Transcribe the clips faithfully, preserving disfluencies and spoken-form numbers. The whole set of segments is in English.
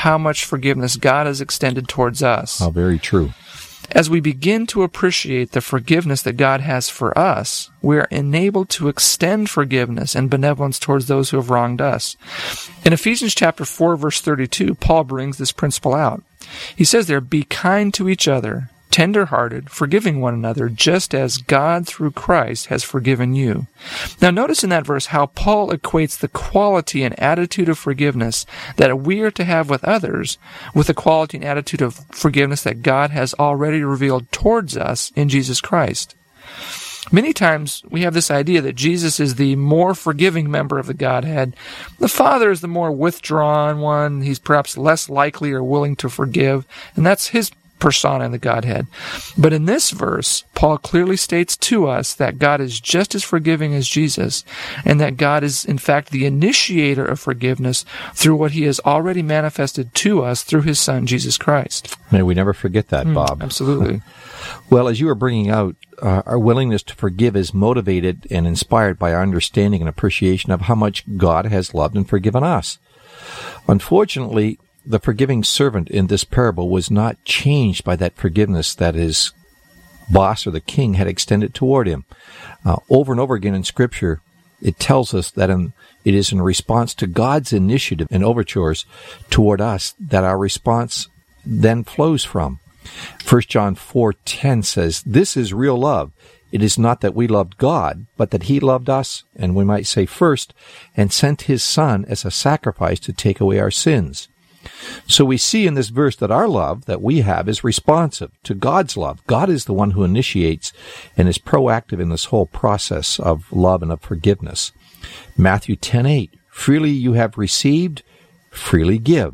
how much forgiveness God has extended towards us. Oh, very true. As we begin to appreciate the forgiveness that God has for us, we are enabled to extend forgiveness and benevolence towards those who have wronged us. In Ephesians chapter four, verse thirty-two, Paul brings this principle out. He says there, "Be kind to each other, tender-hearted, forgiving one another, just as God through Christ has forgiven you." Now notice in that verse how Paul equates the quality and attitude of forgiveness that we are to have with others with the quality and attitude of forgiveness that God has already revealed towards us in Jesus Christ. Many times we have this idea that Jesus is the more forgiving member of the Godhead. The Father is the more withdrawn one. He's perhaps less likely or willing to forgive, and that's his persona in the Godhead. But in this verse, Paul clearly states to us that God is just as forgiving as Jesus, and that God is, in fact, the initiator of forgiveness through what he has already manifested to us through his Son, Jesus Christ. May we never forget that, Mm, Bob. absolutely. Well, as you were bringing out, uh, our willingness to forgive is motivated and inspired by our understanding and appreciation of how much God has loved and forgiven us. Unfortunately, the forgiving servant in this parable was not changed by that forgiveness that his boss or the king had extended toward him. Uh, over and over again in Scripture, it tells us that in, it is in response to God's initiative and overtures toward us that our response then flows from. First John four ten says, "This is real love. It is not that we loved God, but that he loved us," and we might say first, "and sent his Son as a sacrifice to take away our sins." So we see in this verse that our love that we have is responsive to God's love. God is the one who initiates and is proactive in this whole process of love and of forgiveness. Matthew ten eight, "Freely you have received, freely give."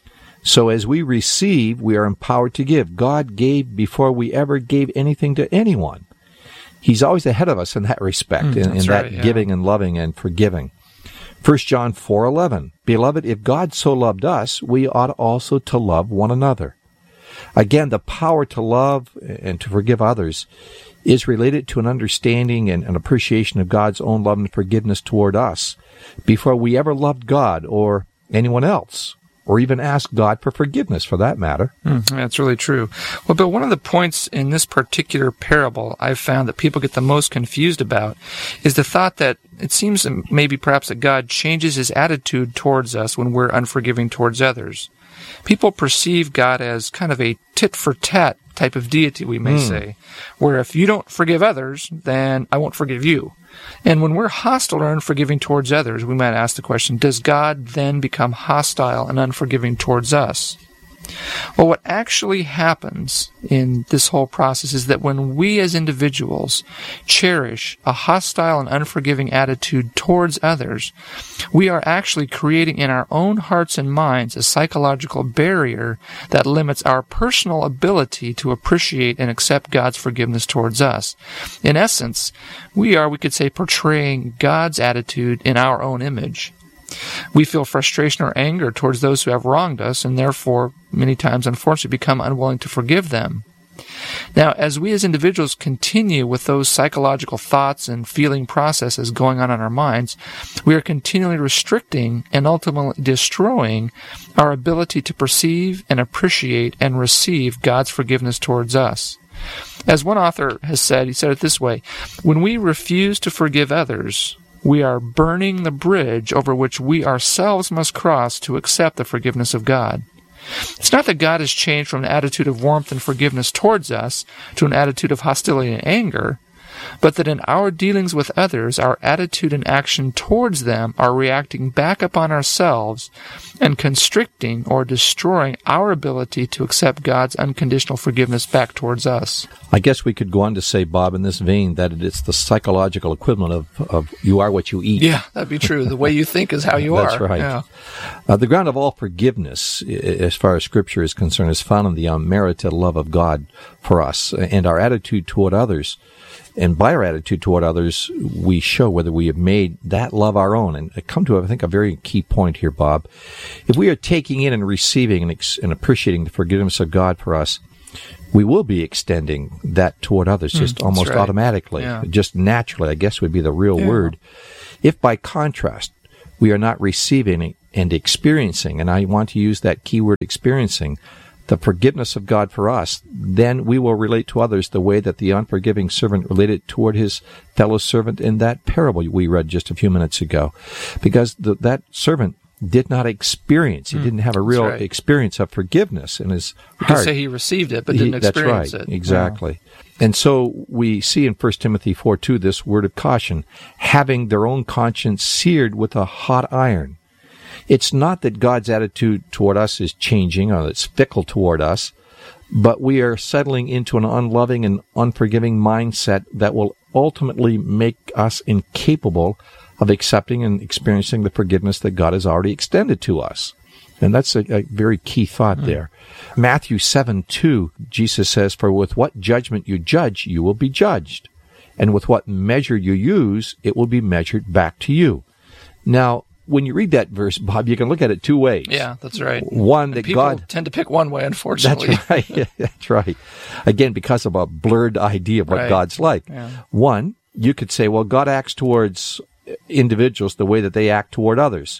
So as we receive, we are empowered to give. God gave before we ever gave anything to anyone. He's always ahead of us in that respect, Mm, in, in that right, yeah. giving and loving and forgiving. First John four eleven, "Beloved, if God so loved us, we ought also to love one another." Again, the power to love and to forgive others is related to an understanding and an appreciation of God's own love and forgiveness toward us before we ever loved God or anyone else, or even asked God for forgiveness, for that matter. Mm, that's really true. Well, but one of the points in this particular parable I've found that people get the most confused about is the thought that it seems maybe perhaps that God changes his attitude towards us when we're unforgiving towards others. People perceive God as kind of a tit-for-tat type of deity, we may Mm. say, where if you don't forgive others, then I won't forgive you. And when we're hostile or unforgiving towards others, we might ask the question, does God then become hostile and unforgiving towards us? Well, what actually happens in this whole process is that when we as individuals cherish a hostile and unforgiving attitude towards others, we are actually creating in our own hearts and minds a psychological barrier that limits our personal ability to appreciate and accept God's forgiveness towards us. In essence, we are, we could say, portraying God's attitude in our own image. We feel frustration or anger towards those who have wronged us, and therefore, many times, unfortunately, become unwilling to forgive them. Now, as we as individuals continue with those psychological thoughts and feeling processes going on in our minds, we are continually restricting and ultimately destroying our ability to perceive and appreciate and receive God's forgiveness towards us. As one author has said, he said it this way, "When we refuse to forgive others, we are burning the bridge over which we ourselves must cross to accept the forgiveness of God." It's not that God has changed from an attitude of warmth and forgiveness towards us to an attitude of hostility and anger, but that in our dealings with others, our attitude and action towards them are reacting back upon ourselves and constricting or destroying our ability to accept God's unconditional forgiveness back towards us. I guess we could go on to say, Bob, in this vein, that it's the psychological equivalent of, of you are what you eat. Yeah, that'd be true. The way you think is how you That's are. That's right. Yeah. Uh, the ground of all forgiveness, as far as Scripture is concerned, is found in the unmerited love of God for us and our attitude toward others. And by our attitude toward others, we show whether we have made that love our own. And I come to, I think, a very key point here, Bob. If we are taking in and receiving and, ex- and appreciating the forgiveness of God for us, we will be extending that toward others just Mm, almost right. automatically, Yeah. just naturally, I guess would be the real Yeah. word. If by contrast, we are not receiving and experiencing, and I want to use that keyword experiencing, the forgiveness of God for us, then we will relate to others the way that the unforgiving servant related toward his fellow servant in that parable we read just a few minutes ago. Because the, that servant did not experience, he mm, didn't have a real right. experience of forgiveness in his you heart. You could say he received it, but didn't he, experience that's right, it. Exactly. Wow. And so we see in First Timothy four two this word of caution, having their own conscience seared with a hot iron. It's not that God's attitude toward us is changing or it's fickle toward us, but we are settling into an unloving and unforgiving mindset that will ultimately make us incapable of accepting and experiencing the forgiveness that God has already extended to us. And that's a, a very key thought mm. there. Matthew seven two, Jesus says, "For with what judgment you judge, you will be judged. And with what measure you use, it will be measured back to you." Now, when you read that verse, Bob, you can look at it two ways. Yeah, that's right. One, that people God tend to pick one way, unfortunately. That's right. Yeah, that's right. Again, because of a blurred idea of what right. God's like. Yeah. One, you could say, well, God acts towards individuals the way that they act toward others.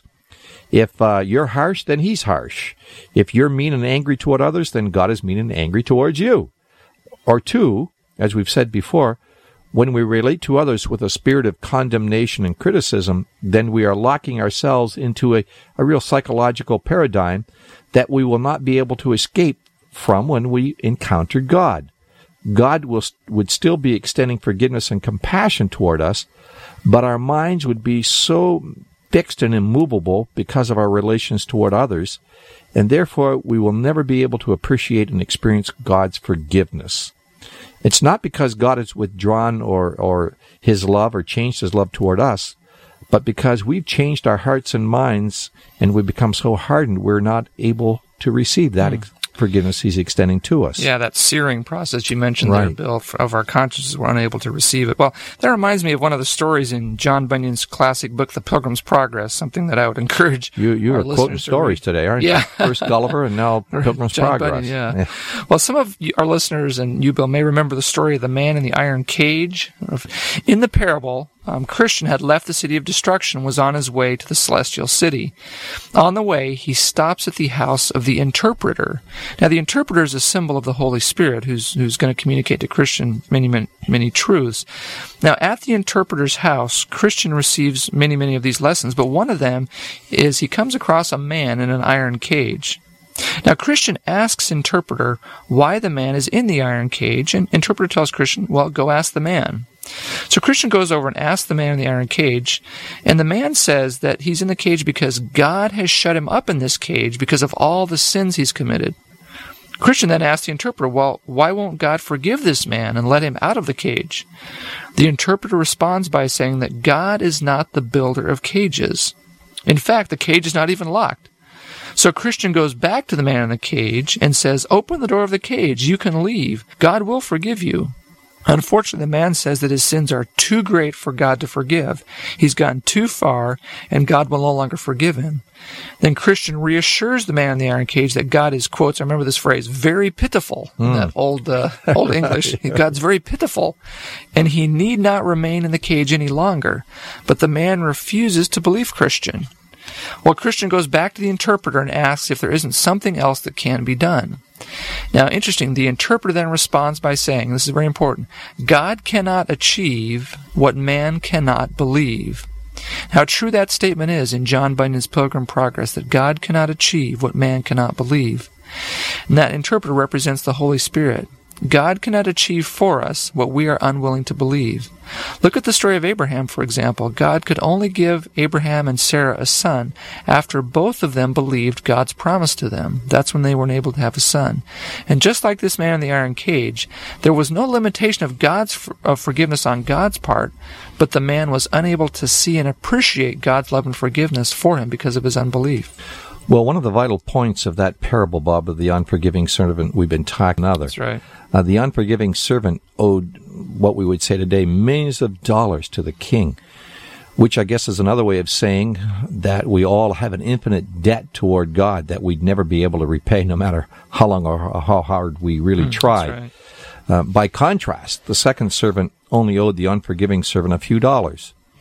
If uh, you're harsh, then he's harsh. If you're mean and angry toward others, then God is mean and angry towards you. Or two, as we've said before, when we relate to others with a spirit of condemnation and criticism, then we are locking ourselves into a, a real psychological paradigm that we will not be able to escape from when we encounter God. God will, would still be extending forgiveness and compassion toward us, but our minds would be so fixed and immovable because of our relations toward others, and therefore we will never be able to appreciate and experience God's forgiveness. It's not because God has withdrawn or, or his love or changed his love toward us, but because we've changed our hearts and minds and we've become so hardened we're not able to receive that mm. ex- forgiveness he's extending to us. Yeah, that searing process you mentioned right. there, Bill, of our consciences, we're unable to receive it. Well, that reminds me of one of the stories in John Bunyan's classic book, The Pilgrim's Progress, something that I would encourage You, you our are quoting stories to today, aren't yeah. you? First Gulliver and now Pilgrim's John Progress. Bunyan, yeah. yeah. Well, some of you, our listeners and you, Bill, may remember the story of the man in the iron cage. In the parable, Um, Christian had left the city of destruction, was on his way to the celestial city. On the way, he stops at the house of the interpreter. Now, the interpreter is a symbol of the Holy Spirit, who's who's going to communicate to Christian many, many, many truths. Now, at the interpreter's house, Christian receives many, many of these lessons, but one of them is he comes across a man in an iron cage. Now, Christian asks interpreter why the man is in the iron cage, and interpreter tells Christian, well, go ask the man. So Christian goes over and asks the man in the iron cage, and the man says that he's in the cage because God has shut him up in this cage because of all the sins he's committed. Christian then asks the interpreter, well, why won't God forgive this man and let him out of the cage? The interpreter responds by saying that God is not the builder of cages. In fact, the cage is not even locked. So Christian goes back to the man in the cage and says, open the door of the cage, you can leave. God will forgive you. Unfortunately, the man says that his sins are too great for God to forgive. He's gone too far, and God will no longer forgive him. Then Christian reassures the man in the iron cage that God is, quotes, I remember this phrase, very pitiful, mm. that old uh, old English. God's very pitiful, and he need not remain in the cage any longer. But the man refuses to believe Christian. Well, Christian goes back to the interpreter and asks if there isn't something else that can be done. Now, interesting, the interpreter then responds by saying, this is very important, God cannot achieve what man cannot believe. How true that statement is in John Bunyan's Pilgrim Progress, that God cannot achieve what man cannot believe. And that interpreter represents the Holy Spirit. God cannot achieve for us what we are unwilling to believe. Look at the story of Abraham, for example. God could only give Abraham and Sarah a son after both of them believed God's promise to them. That's when they weren't able to have a son. And just like this man in the iron cage, there was no limitation of God's of forgiveness on God's part, but the man was unable to see and appreciate God's love and forgiveness for him because of his unbelief. Well, one of the vital points of that parable, Bob, of the unforgiving servant we've been talking about. That's right. Uh, the unforgiving servant owed what we would say today millions of dollars to the king, which I guess is another way of saying that we all have an infinite debt toward God that we'd never be able to repay no matter how long or how hard we really mm, tried. That's right. Uh, by contrast, the second servant only owed the unforgiving servant a few dollars.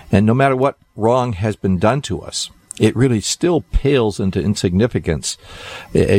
And no matter what wrong has been done to us, it really still pales into insignificance as